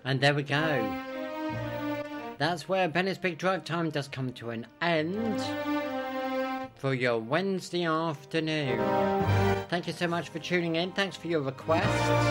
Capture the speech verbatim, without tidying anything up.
And there we go. That's where Bennett's Big Drive Time does come to an end for your Wednesday afternoon. Thank you so much for tuning in. Thanks for your requests.